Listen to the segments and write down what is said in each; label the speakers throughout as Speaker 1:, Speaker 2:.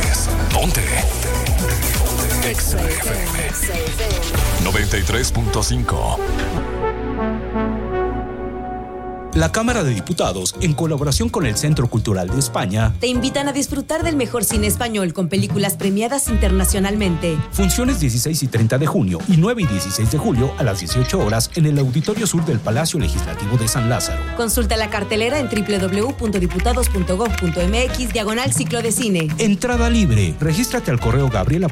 Speaker 1: partes. Ponte. Exa FM 93.5.
Speaker 2: La Cámara de Diputados, en colaboración con el Centro Cultural de España,
Speaker 3: te invitan a disfrutar del mejor cine español con películas premiadas internacionalmente.
Speaker 2: Funciones 16 y 30 de junio y 9 y 16 de julio a las 18 horas en el Auditorio Sur del Palacio Legislativo de San Lázaro.
Speaker 3: Consulta la cartelera en www.diputados.gov.mx/ciclo de cine.
Speaker 2: Entrada libre. Regístrate al correo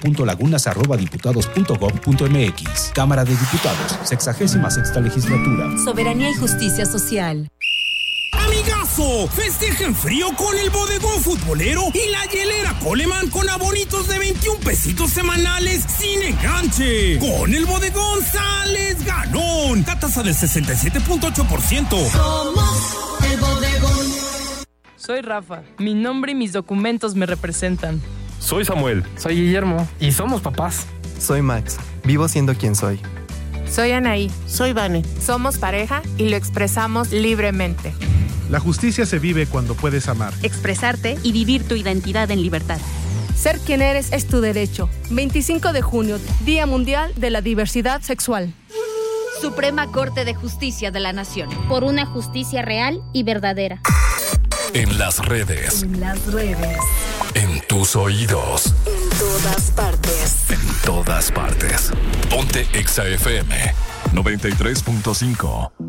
Speaker 2: gabriela.lagunas@diputados.gov.mx. Cámara de Diputados, 66ª legislatura.
Speaker 3: Soberanía y justicia social.
Speaker 4: ¡Amigazo! Festejen frío con el bodegón futbolero y la hielera Coleman con abonitos de 21 pesitos semanales sin enganche. Con el bodegón sales ganón. Tasa del 67.8%.
Speaker 5: Somos el bodegón.
Speaker 6: Soy Rafa. Mi nombre y mis documentos me representan.
Speaker 7: Soy Samuel.
Speaker 8: Soy Guillermo. Y somos papás.
Speaker 9: Soy Max. Vivo siendo quien soy.
Speaker 10: Soy Anaí.
Speaker 11: Soy Vane.
Speaker 10: Somos pareja y lo expresamos libremente.
Speaker 12: La justicia se vive cuando puedes amar,
Speaker 13: expresarte y vivir tu identidad en libertad.
Speaker 14: Ser quien eres es tu derecho. 25 de junio, Día Mundial de la Diversidad Sexual.
Speaker 15: Suprema Corte de Justicia de la Nación. Por una justicia real y verdadera.
Speaker 1: En las redes.
Speaker 15: En las redes.
Speaker 1: En tus oídos.
Speaker 15: En todas partes.
Speaker 1: En todas partes. Ponte Exa FM 93.5.